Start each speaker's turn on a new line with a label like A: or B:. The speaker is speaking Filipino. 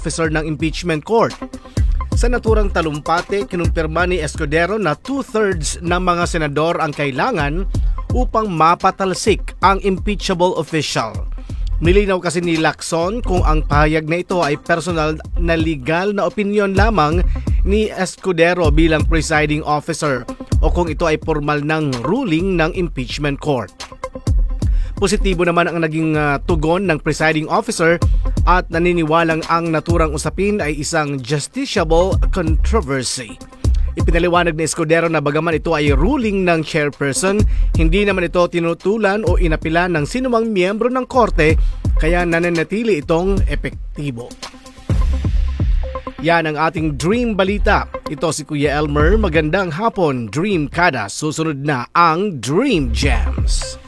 A: officer ng impeachment court. Sa naturang talumpati, kinumpirma ni Escudero na 2/3 ng mga senador ang kailangan upang mapatalsik ang impeachable official. Nilinaw kasi ni Lacson kung ang pahayag na ito ay personal na legal na opinyon lamang ni Escudero bilang presiding officer o kung ito ay formal ng ruling ng impeachment court. Positibo naman ang naging tugon ng presiding officer at naniniwalang ang naturang usapin ay isang justiciable controversy. Ipinaliwanag ni Escudero na bagaman ito ay ruling ng chairperson, hindi naman ito tinutulan o inapila ng sinumang miyembro ng korte kaya nananatili itong epektibo. Yan ang ating Dream Balita. Ito si Kuya Elmer. Magandang hapon, Dream Kada. Susunod na ang Dream Gems.